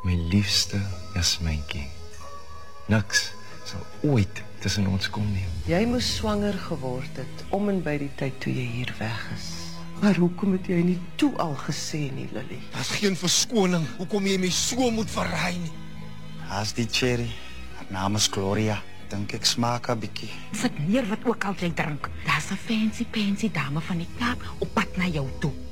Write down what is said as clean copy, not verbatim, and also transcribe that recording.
My liefste Jasmyntjie. Niks sal ooit tussen ons kom nie. Jy moes swanger geword het om en by die tyd toe jy hier weg is. Maar hoekom het jy nie toe al gesê nie, Lily? Daar's geen verskoning. Hoekom jy my so moet verraai nie? As die cherry. Haar naam is Gloria. Dink ek smaak 'n bietjie. Sit neer wat ook al jy drink. Daar's 'n fancy dame van die Kaap op pad na jou toe.